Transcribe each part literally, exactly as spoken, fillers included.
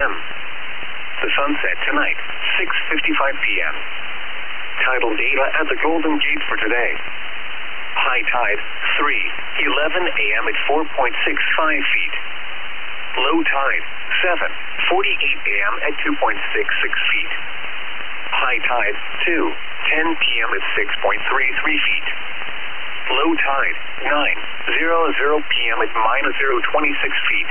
m The sunset tonight, six fifty-five p m Tidal data at the Golden Gate for today. High tide, three eleven a m at four point six five feet. Low tide, seven forty-eight a m at two point six six feet. High tide, two ten p m at six point three three feet. Low tide, nine hundred p m at minus zero point two six feet.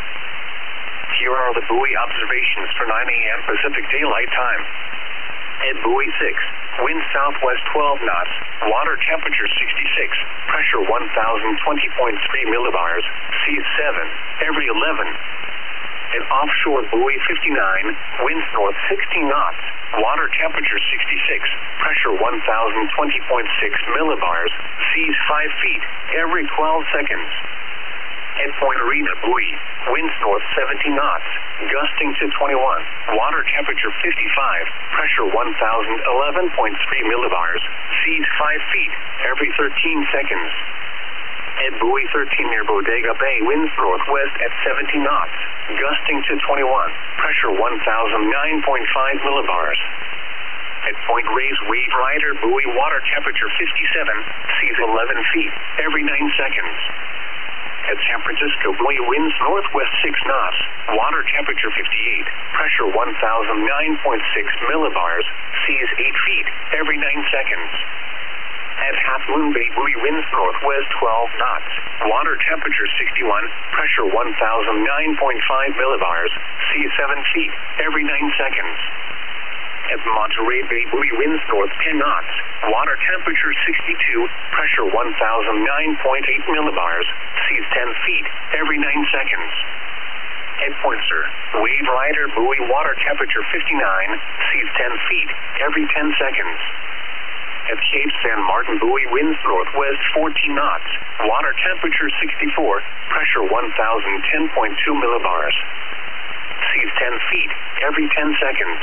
Here are the buoy observations for nine a m Pacific Daylight Time. At buoy six, wind southwest twelve knots, water temperature sixty-six, pressure one thousand twenty point three millibars, seas seven, every eleven. At offshore buoy fifty-nine, winds north sixty knots, water temperature sixty-six, pressure one thousand twenty point six millibars, seas five feet, every twelve seconds. At Point Arena buoy, winds north seventy knots, gusting to twenty-one, water temperature fifty-five, pressure one thousand eleven point three millibars, seas five feet, every thirteen seconds. At buoy thirteen near Bodega Bay, winds northwest at seventy knots, gusting to twenty-one, pressure one thousand nine point five millibars. At Point Reyes Wave Rider buoy, water temperature fifty-seven, seas eleven feet, every nine seconds. At San Francisco buoy, winds northwest six knots, water temperature fifty-eight, pressure one thousand nine point six millibars, seas eight feet, every nine seconds. At Half Moon Bay buoy, winds northwest twelve knots, water temperature sixty-one, pressure one thousand nine point five millibars, seas seven feet, every nine seconds. At Monterey Bay buoy, winds north ten knots, water temperature sixty-two, pressure one thousand nine point eight millibars, seas ten feet, every nine seconds. At Point Sur, Wave Rider buoy, water temperature fifty-nine, seas ten feet, every ten seconds. At Cape San Martin buoy, winds northwest fourteen knots, water temperature sixty-four, pressure one thousand ten point two millibars, seas ten feet, every ten seconds.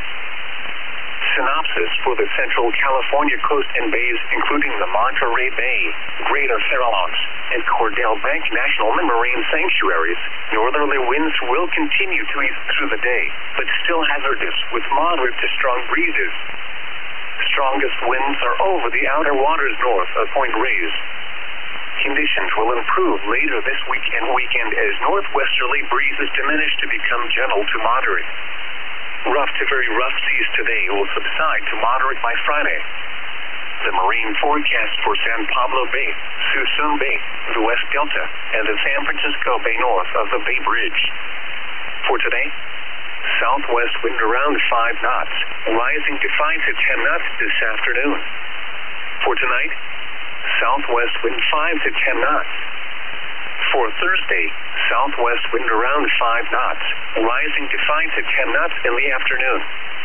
Synopsis for the Central California coast and bays, including the Monterey Bay, Greater Farallones, and Cordell Bank National Marine Sanctuaries. Northerly winds will continue to ease through the day, but still hazardous with moderate to strong breezes. Strongest winds are over the outer waters north of Point Reyes. Conditions will improve later this week and weekend as northwesterly breezes diminish to become gentle to moderate. Rough to very rough seas today will subside to moderate by Friday. The marine forecast for San Pablo Bay, Suisun Bay, the West Delta, and the San Francisco Bay north of the Bay Bridge. For today, southwest wind around five knots, rising to five to ten knots this afternoon. For tonight, southwest wind five to ten knots. For Thursday, southwest wind around five knots, rising to five to ten knots in the afternoon.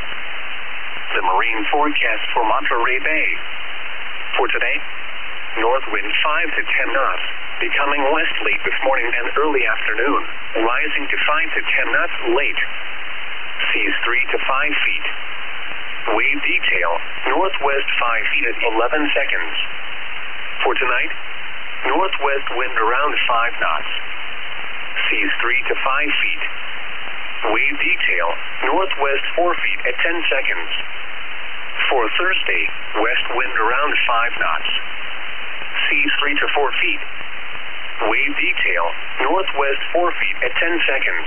The marine forecast for Monterey Bay. For today, north wind five to ten knots, becoming west late this morning and early afternoon, rising to five to ten knots late. Seas three to five feet. Wave detail, northwest five feet at eleven seconds. For tonight, northwest wind around five knots. Seas three to five feet. Wave detail, northwest four feet at ten seconds. For Thursday, west wind around five knots. Seas three to four feet. Wave detail, northwest four feet at ten seconds.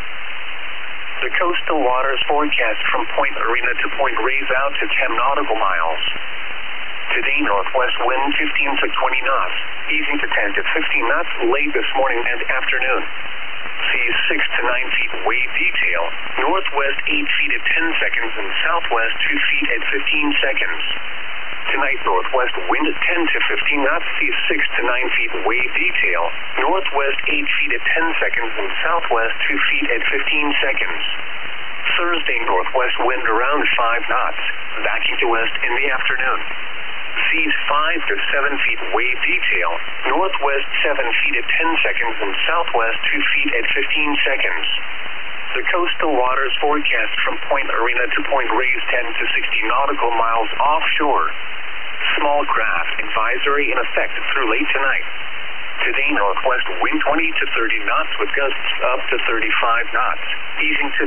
The coastal waters forecast from Point Arena to Point Reyes out to ten nautical miles. Today, northwest wind fifteen to twenty knots, easing to ten to fifteen knots late this morning and afternoon. Seas six to nine feet. Wave detail, northwest eight feet at ten seconds and southwest two feet at fifteen seconds. Tonight, northwest wind at ten to fifteen knots, seas six to nine feet. Wave detail, northwest eight feet at ten seconds and southwest two feet at fifteen seconds. Thursday, northwest wind around five knots, backing to west in the afternoon. Seas five to seven feet. Wave detail, northwest seven feet at ten seconds and southwest two feet at fifteen seconds. The coastal waters forecast from Point Arena to Point Reyes ten to sixty nautical miles offshore. Small craft advisory in effect through late tonight. Today, northwest wind twenty to thirty knots with gusts up to thirty-five knots, easing to